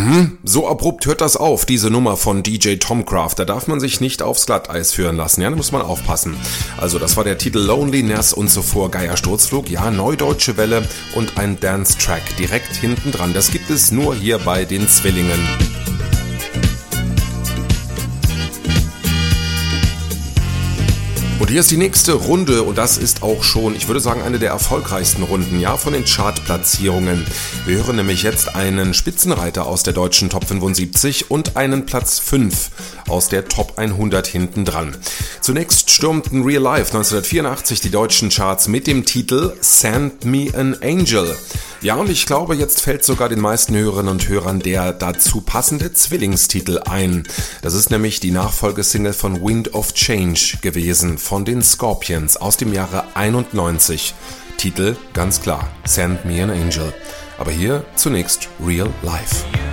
So abrupt hört das auf, diese Nummer von DJ Tomcraft. Da darf man sich nicht aufs Glatteis führen lassen, ja, da muss man aufpassen. Also das war der Titel Loneliness und zuvor Geier Sturzflug, ja, Neudeutsche Welle und ein Dance-Track direkt hinten dran. Das gibt es nur hier bei den Zwillingen. Und hier ist die nächste Runde und das ist auch schon, ich würde sagen, eine der erfolgreichsten Runden, ja, von den Chartplatzierungen. Wir hören nämlich jetzt einen Spitzenreiter aus der deutschen Top 75 und einen Platz 5 aus der Top 100 hinten dran. Zunächst stürmten Real Life 1984 die deutschen Charts mit dem Titel Send Me an Angel. Ja, und ich glaube, jetzt fällt sogar den meisten Hörerinnen und Hörern der dazu passende Zwillingstitel ein. Das ist nämlich die Nachfolgesingle von Wind of Change gewesen, von den Scorpions aus dem Jahre 91. Titel ganz klar, Send Me an Angel. Aber hier zunächst Real Life.